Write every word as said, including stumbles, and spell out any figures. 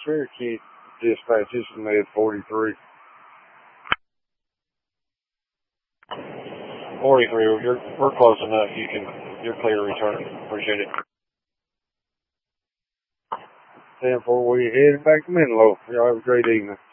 Cherokee dispatch, this is Med forty-three. forty-three, you're, we're close enough. You can, you're clear to return. Appreciate it. ten four, we headed back to Menlo. Y'all have a great evening.